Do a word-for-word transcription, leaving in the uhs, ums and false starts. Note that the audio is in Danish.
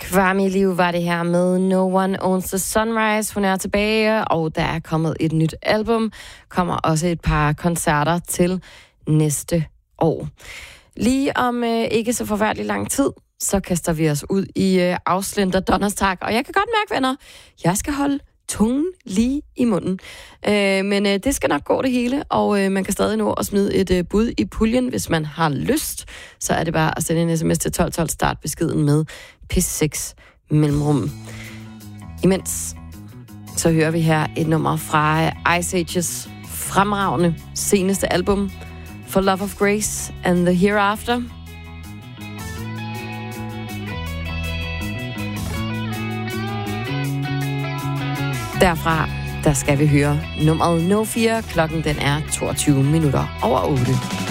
Kwame Liv var det her med No One Owns the Sunrise. Hun er tilbage, og der er kommet et nyt album. Kommer også et par koncerter til næste år. Lige om øh, ikke så forfærdelig lang tid, så kaster vi os ud i øh, afslender Donnerstag. Og jeg kan godt mærke, venner, jeg skal holde tungen lige i munden. Øh, men øh, det skal nok gå det hele, og øh, man kan stadig nå at smide et øh, bud i puljen, hvis man har lyst. Så er det bare at sende en sms til tolv tolv, start beskeden med P seks mellemrum. Imens så hører vi her et nummer fra Ice Ages fremragende seneste album, For Love of Grace and the Hereafter. Derfra, der skal vi høre nummeret No fire. Klokken den er toogtyve minutter over otte.